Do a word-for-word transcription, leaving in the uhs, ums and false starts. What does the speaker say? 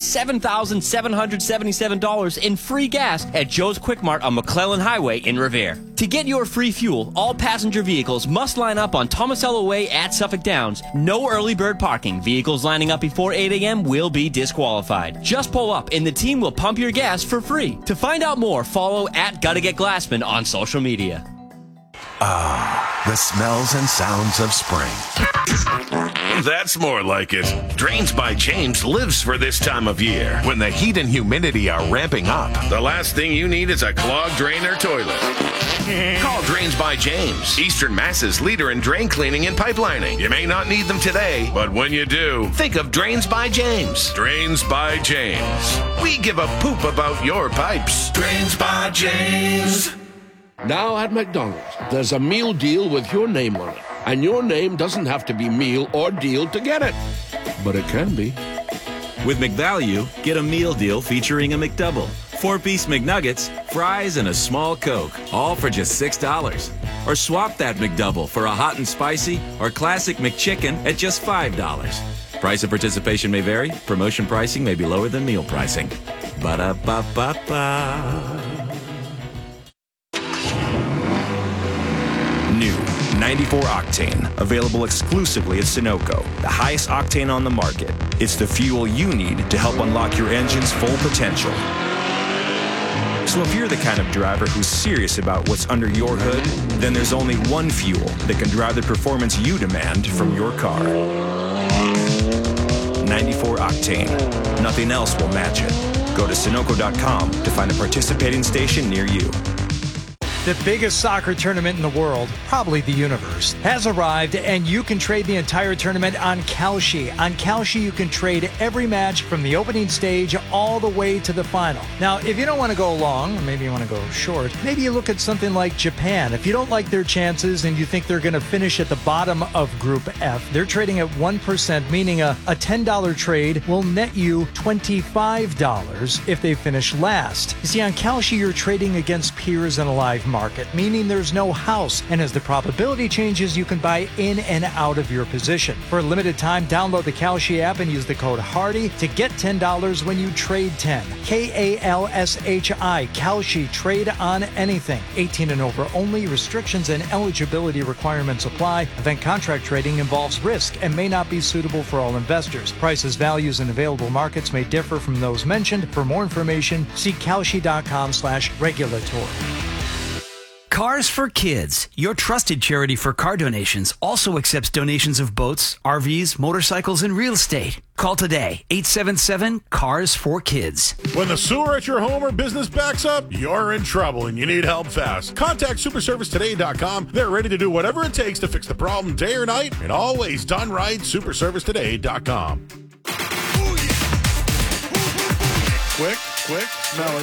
seven thousand seven hundred seventy-seven dollars in free gas at Joe's Quick Mart on McClellan Highway in Revere. To get your free fuel, all passenger vehicles must line up on Tomasello Way at Suffolk Downs. No early bird parking. Vehicles lining up before eight a.m. will be disqualified. Just pull up and the team will pump your gas for free. To find out more, follow at Gotta Get Glassman on social media. Ah, the smells and sounds of spring. That's more like it. Drains by James lives for this time of year. When the heat and humidity are ramping up. The last thing you need is a clogged drain or toilet. Call Drains by James, Eastern Mass's leader in drain cleaning and pipelining. You may not need them today, but when you do, think of Drains by James. Drains by James. We give a poop about your pipes. Drains by James. Now at McDonald's, there's a meal deal with your name on it. And your name doesn't have to be meal or deal to get it. But it can be. With McValue, get a meal deal featuring a McDouble, four-piece McNuggets, fries, and a small Coke, all for just six dollars. Or swap that McDouble for a hot and spicy or classic McChicken at just five dollars. Price of participation may vary. Promotion pricing may be lower than meal pricing. Ba-da-ba-ba-ba. New ninety-four Octane, available exclusively at Sunoco, the highest octane on the market. It's the fuel you need to help unlock your engine's full potential. So if you're the kind of driver who's serious about what's under your hood, then there's only one fuel that can drive the performance you demand from your car. ninety-four Octane. Nothing else will match it. Go to Sunoco dot com to find a participating station near you. The biggest soccer tournament in the world, probably the universe, has arrived, and you can trade the entire tournament on Kalshi. On Kalshi, you can trade every match from the opening stage all the way to the final. Now, if you don't want to go long, or maybe you want to go short, maybe you look at something like Japan. If you don't like their chances and you think they're going to finish at the bottom of Group F, they're trading at one percent, meaning a, a ten dollars trade will net you twenty-five dollars if they finish last. You see, on Kalshi, you're trading against peers in a live market, meaning there's no house, and as the probability changes, you can buy in and out of your position. For a limited time, download the Kalshi app and use the code HARDY to get ten dollars when you trade ten. K A L S H I, Kalshi, trade on anything. eighteen and over only. Restrictions and eligibility requirements apply. Event contract trading involves risk and may not be suitable for all investors. Prices, values, and available markets may differ from those mentioned. For more information, see Kalshi dot com slash regulatory. Cars for Kids, your trusted charity for car donations, also accepts donations of boats, R Vs, motorcycles, and real estate. Call today, eight seven seven, C A R S for Kids. When the sewer at your home or business backs up, you're in trouble and you need help fast. Contact super service today dot com. They're ready to do whatever it takes to fix the problem day or night, and always done right. super service today dot com. Quick, quick, smelly.